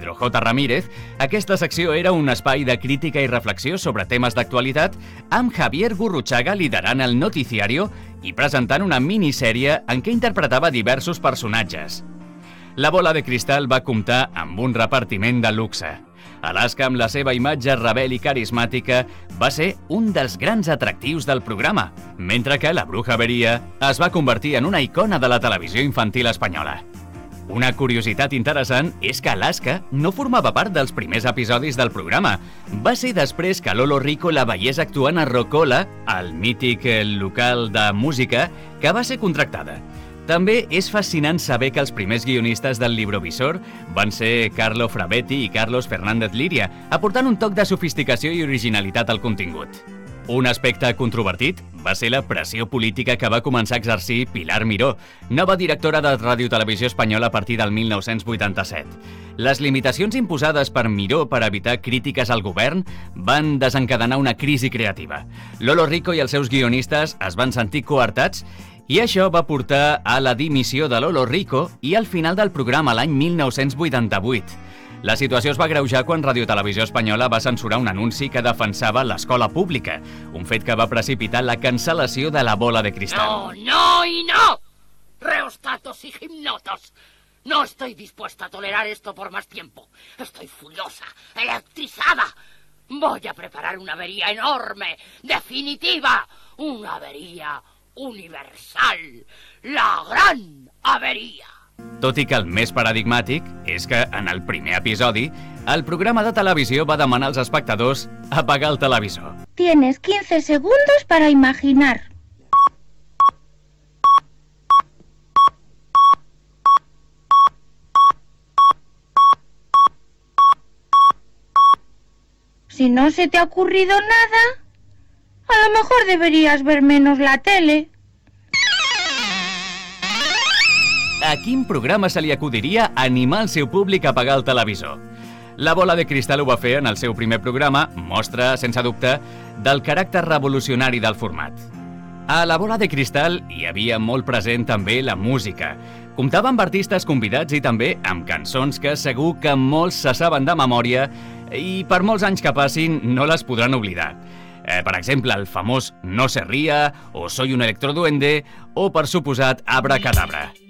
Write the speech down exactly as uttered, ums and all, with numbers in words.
Pedro J. Ramírez, aquesta secció era un espai de crítica i reflexió sobre temes d'actualitat amb Javier Gurruchaga liderant el noticiario i presentant una minissèrie en què interpretava diversos personatges. La bola de cristal va comptar amb un repartiment de luxe. Alaska, amb la seva imatge rebel i carismàtica, va ser un dels grans atractius del programa, mentre que la Bruja Averia es va convertir en una icona de la televisió infantil espanyola. Una curiositat interessant és que Alaska no formava part dels primers episodis del programa. Va ser després que Lolo Rico la veiés actuant a Rocola, el mític local de música, que va ser contractada. També és fascinant saber que els primers guionistes del Librovisor van ser Carlo Frabetti i Carlos Fernández Liria, aportant un toc de sofisticació i originalitat al contingut. Un aspecte controvertit va ser la pressió política que va començar a exercir Pilar Miró, nova directora de Ràdio Televisió Espanyola a partir del mil nou-cents vuitanta-set. Les limitacions imposades per Miró per evitar crítiques al govern van desencadenar una crisi creativa. Lolo Rico i els seus guionistes es van sentir coartats i això va portar a la dimissió de Lolo Rico i al final del programa l'any mil nou-cents vuitanta-vuit. La situació es va agreujar quan Ràdio Televisió Espanyola va censurar un anunci que defensava l'escola pública, un fet que va precipitar la cancel·lació de la bola de cristal. ¡No, no y no! ¡Reostatos y gimnotos! No estoy dispuesta a tolerar esto por más tiempo. Estoy furiosa, electrizada. Voy a preparar una avería enorme, definitiva, una avería universal, la gran averia. Tot i que el més paradigmàtic és que, en el primer episodi, el programa de televisió va demanar als espectadors apagar el televisor. Tienes quince segundos para imaginar. Si no se te ha ocurrido nada, a lo mejor deberías ver menos la tele. A quin programa se li acudiria animar el seu públic a apagar el televisor? La bola de cristal ho va fer en el seu primer programa, mostra, sense dubte, del caràcter revolucionari del format. A la bola de cristal hi havia molt present també la música. Comptava amb artistes convidats i també amb cançons que segur que molts se saben de memòria i per molts anys que passin no les podran oblidar. Eh, per exemple, el famós No se ría, o Soy un electroduende, o per suposat Abracadabra.